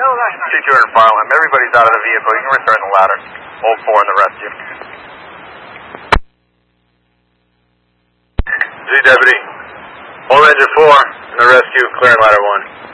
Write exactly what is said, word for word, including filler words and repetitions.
two two hundred file him. Everybody's out of the vehicle. You can return the ladder. Hold four in the rescue. Z Deputy. Hold engine four in the rescue. Clearing ladder one.